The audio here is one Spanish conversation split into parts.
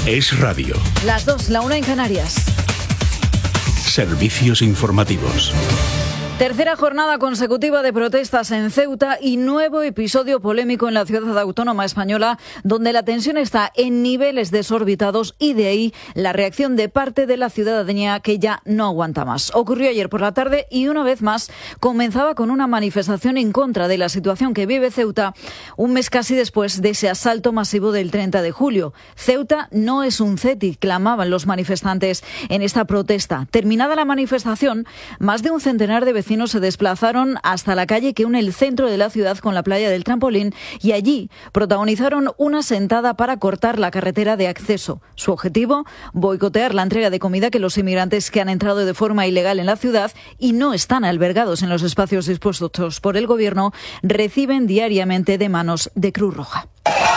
Es Radio. Las 2, la 1 en Canarias. Servicios informativos. Tercera jornada consecutiva de protestas en Ceuta y nuevo episodio polémico en la ciudad autónoma española, donde la tensión está en niveles desorbitados y de ahí la reacción de parte de la ciudadanía que ya no aguanta más. Ocurrió ayer por la tarde y una vez más comenzaba con una manifestación en contra de la situación que vive Ceuta un mes casi después de ese asalto masivo del 30 de julio. Ceuta no es un CETI, clamaban los manifestantes en esta protesta. Terminada la manifestación, más de un centenar de vecinos se desplazaron hasta la calle que une el centro de la ciudad con la playa del Trampolín y allí protagonizaron una sentada para cortar la carretera de acceso. Su objetivo, boicotear la entrega de comida que los inmigrantes que han entrado de forma ilegal en la ciudad y no están albergados en los espacios dispuestos por el gobierno reciben diariamente de manos de Cruz Roja.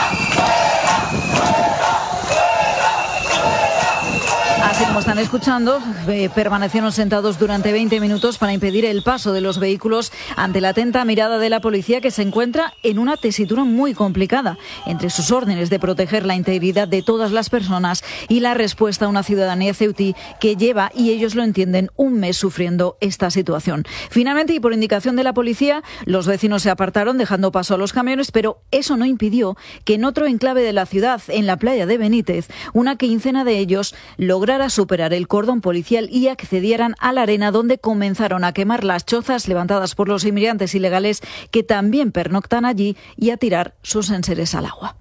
Así como están escuchando, permanecieron sentados durante 20 minutos para impedir el paso de los vehículos ante la atenta mirada de la policía, que se encuentra en una tesitura muy complicada entre sus órdenes de proteger la integridad de todas las personas y la respuesta a una ciudadanía ceutí que lleva, y ellos lo entienden, un mes sufriendo esta situación. Finalmente, y por indicación de la policía, los vecinos se apartaron dejando paso a los camiones, pero eso no impidió que en otro enclave de la ciudad, en la playa de Benítez, una quincena de ellos lograra superar el cordón policial y accedieran a la arena, donde comenzaron a quemar las chozas levantadas por los inmigrantes ilegales que también pernoctan allí y a tirar sus enseres al agua.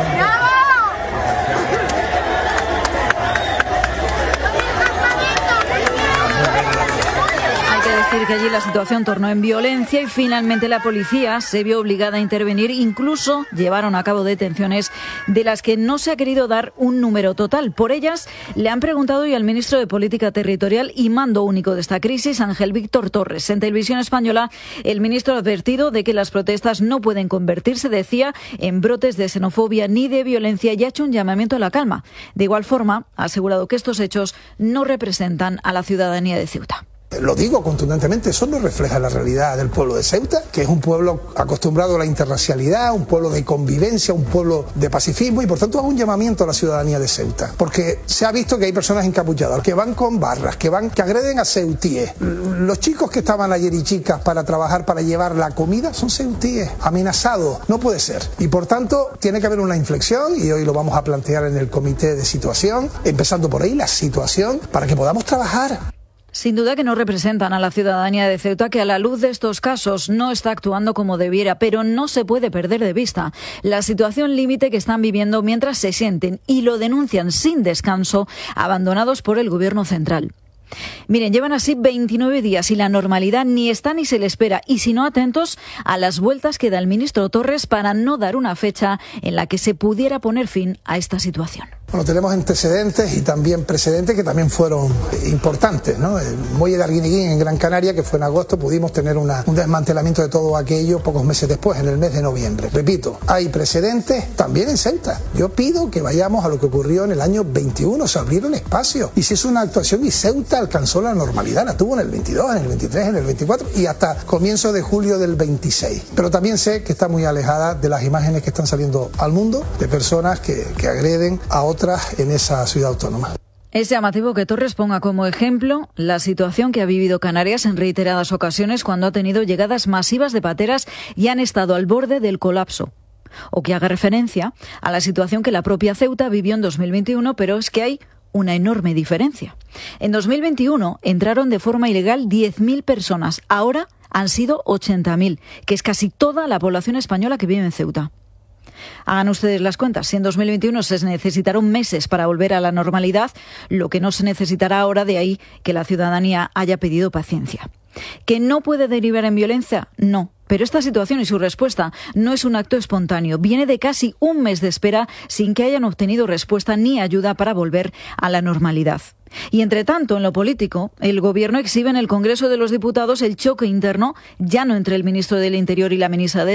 Que allí la situación tornó en violencia y finalmente la policía se vio obligada a intervenir. Incluso llevaron a cabo detenciones de las que no se ha querido dar un número total. Por ellas le han preguntado hoy al ministro de Política Territorial y Mando Único de esta crisis, Ángel Víctor Torres. En Televisión Española, el ministro ha advertido de que las protestas no pueden convertirse, decía, en brotes de xenofobia ni de violencia y ha hecho un llamamiento a la calma. De igual forma, ha asegurado que estos hechos no representan a la ciudadanía de Ceuta. Lo digo contundentemente, eso no refleja la realidad del pueblo de Ceuta, que es un pueblo acostumbrado a la interracialidad, un pueblo de convivencia, un pueblo de pacifismo, y por tanto hago un llamamiento a la ciudadanía de Ceuta, porque se ha visto que hay personas encapuchadas, que van con barras, que agreden a ceutíes. Los chicos que estaban ayer y chicas para trabajar, para llevar la comida, son ceutíes, amenazados. No puede ser. Y por tanto tiene que haber una inflexión, y hoy lo vamos a plantear en el comité de situación, empezando por ahí, la situación, para que podamos trabajar. Sin duda que no representan a la ciudadanía de Ceuta, que a la luz de estos casos no está actuando como debiera, pero no se puede perder de vista la situación límite que están viviendo mientras se sienten, y lo denuncian sin descanso, abandonados por el gobierno central. Miren, llevan así 29 días y la normalidad ni está ni se le espera, y si no, atentos a las vueltas que da el ministro Torres para no dar una fecha en la que se pudiera poner fin a esta situación. Bueno, tenemos antecedentes y también precedentes que también fueron importantes, ¿no? El muelle de Arguineguín en Gran Canaria, que fue en agosto, pudimos tener un desmantelamiento de todo aquello pocos meses después, en el mes de noviembre. Repito, hay precedentes también en Ceuta. Yo pido que vayamos a lo que ocurrió en el año 21, se abrieron espacios y se hizo una actuación y Ceuta alcanzó la normalidad, la tuvo en el 22, en el 23, en el 24 y hasta comienzo de julio del 26. Pero también sé que está muy alejada de las imágenes que están saliendo al mundo de personas que agreden a otras en esa ciudad autónoma. Es llamativo que Torres ponga como ejemplo la situación que ha vivido Canarias en reiteradas ocasiones cuando ha tenido llegadas masivas de pateras y han estado al borde del colapso. O que haga referencia a la situación que la propia Ceuta vivió en 2021, pero es que hay una enorme diferencia. En 2021 entraron de forma ilegal 10.000 personas, ahora han sido 80.000, que es casi toda la población española que vive en Ceuta. Hagan ustedes las cuentas. Si en 2021 se necesitaron meses para volver a la normalidad, lo que no se necesitará ahora, de ahí que la ciudadanía haya pedido paciencia. ¿Que no puede derivar en violencia? No. Pero esta situación y su respuesta no es un acto espontáneo. Viene de casi un mes de espera sin que hayan obtenido respuesta ni ayuda para volver a la normalidad. Y entre tanto, en lo político, el Gobierno exhibe en el Congreso de los Diputados el choque interno, ya no entre el ministro del Interior y la ministra de